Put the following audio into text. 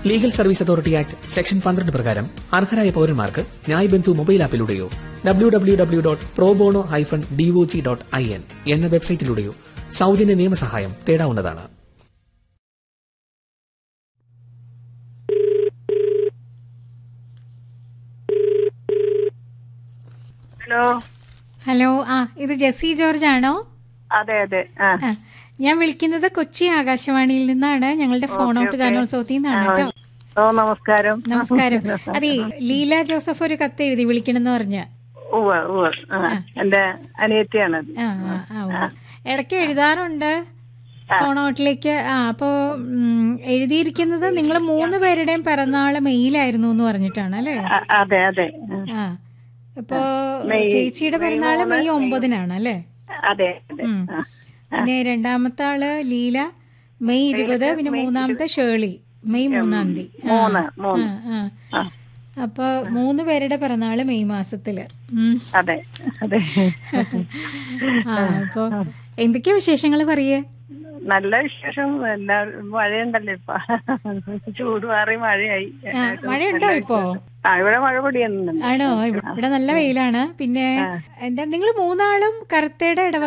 Legal service authority act section 12 പ്രകാരം അർഹരായ പൌരന്മാർക്ക് ന്യായ് ബന്ധു മൊബൈൽ ആപ്പിലൂടെയോ www.probono-dog.in എന്ന വെബ്സൈറ്റിലൂടെയോ സൗജന്യ നിയമസഹായം തേടാവുന്നതാണ്. ഹലോ, ഇത് ജെസ്സി ജോർജ് ആണോ? അതെ അതെ. ഞാൻ വിളിക്കുന്നത് കൊച്ചി ആകാശവാണിയിൽ നിന്നാണ്. ഞങ്ങളുടെ ഫോൺ ഔട്ട് ഗാനോത്സവത്തിൽ നിന്നാണ് കേട്ടോ. നമസ്കാരം. നമസ്കാരം. അതെ, ലീല ജോസഫ് ഒരു കത്ത് എഴുതി വിളിക്കണമെന്ന് പറഞ്ഞ. എന്റെ അനിയത്തിയാണ്. ഇടയ്ക്ക് എഴുതാറുണ്ട് ഫോൺ ഔട്ടിലേക്ക്. അപ്പോ എഴുതിയിരിക്കുന്നത് നിങ്ങൾ 3 പേരുടെയും പിറന്നാള് മെയിലായിരുന്നു എന്ന് പറഞ്ഞിട്ടാണ് അല്ലേ? അതെ അതെ. ഇപ്പോ ചേച്ചിയുടെ പിറന്നാള് മെയ് 9 അല്ലേ? അതെ. പിന്നെ രണ്ടാമത്തെ ആള് ലീല മെയ് 20, പിന്നെ മൂന്നാമത്തെ ഷേർലി മെയ് 3. അപ്പൊ 3 പേരുടെ പിറന്നാള് മെയ് മാസത്തില്. അതെ അതെ. അപ്പൊ എന്തൊക്കെയാ വിശേഷങ്ങൾ പറയേ? നല്ല വിശേഷം. മഴയുണ്ടല്ലോ ഇപ്പൊ. ചൂട് മാറി മഴയായി. മഴയുണ്ടോ ഇപ്പോ? ഇവിടെ മഴ പൊടിയൊന്നും. ആണോ? ഇവിടെ നല്ല വെയിലാണ്. പിന്നെ എന്താ നിങ്ങൾ 3 ആളും കറുത്തയുടെ